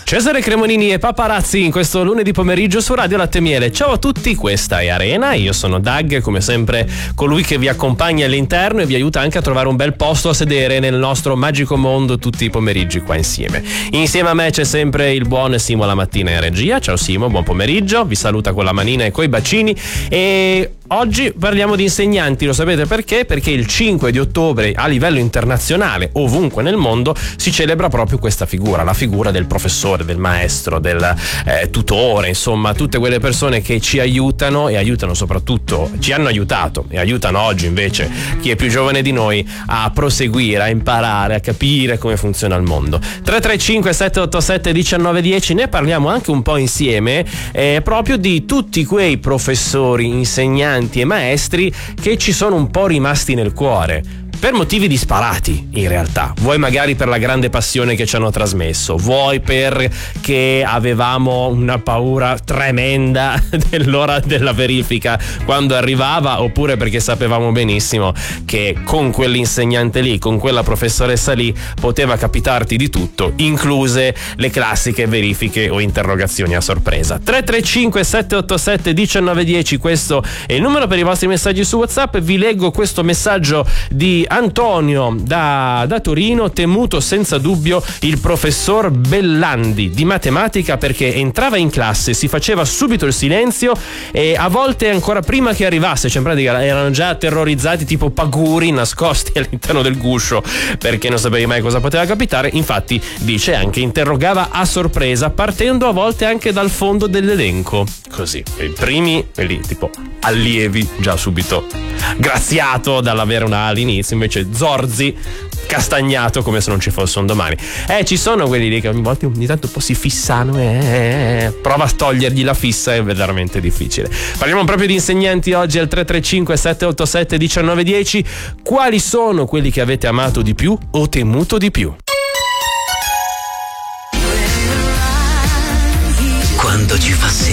Cesare Cremonini e Paparazzi in questo lunedì pomeriggio su Radio Latte Miele. Ciao a tutti, questa è Arena, io sono Doug, come sempre colui che vi accompagna all'interno e vi aiuta anche a trovare un bel posto a sedere nel nostro magico mondo tutti i pomeriggi qua insieme. Insieme a me c'è sempre il buon Simo la mattina in regia. Ciao Simo, buon pomeriggio, vi saluta con la manina e coi bacini e oggi parliamo di insegnanti, lo sapete perché? Perché il 5 di ottobre a livello internazionale, ovunque nel mondo, si celebra proprio questa figura, la figura del professore, del maestro, del tutore, insomma tutte quelle persone che ci aiutano e aiutano soprattutto, ci hanno aiutato e aiutano oggi invece chi è più giovane di noi a proseguire, a imparare, a capire come funziona il mondo. 335 787 1910, ne parliamo anche un po' insieme proprio di tutti quei professori, insegnanti e maestri che ci sono un po' rimasti nel cuore. Per motivi disparati, in realtà. Vuoi magari per la grande passione che ci hanno trasmesso, vuoi perché avevamo una paura tremenda dell'ora della verifica quando arrivava, oppure perché sapevamo benissimo che con quell'insegnante lì, con quella professoressa lì, poteva capitarti di tutto, incluse le classiche verifiche o interrogazioni a sorpresa. 335 787 1910, questo è il numero per i vostri messaggi su WhatsApp. Vi leggo questo messaggio di Antonio da Torino. Temuto senza dubbio il professor Bellandi di matematica, perché entrava in classe, si faceva subito il silenzio e a volte ancora prima che arrivasse, cioè in pratica erano già terrorizzati tipo paguri nascosti all'interno del guscio perché non sapevi mai cosa poteva capitare. Infatti dice anche interrogava a sorpresa, partendo a volte anche dal fondo dell'elenco, così i primi lì tipo allievi già subito graziato dall'avere una A all'inizio, invece Zorzi castagnato come se non ci fosse un domani. Ci sono quelli lì che ogni tanto un po' si fissano prova a togliergli la fissa, è veramente difficile. Parliamo proprio di insegnanti oggi al 335 787 1910. Quali sono quelli che avete amato di più o temuto di più? Quando ci fa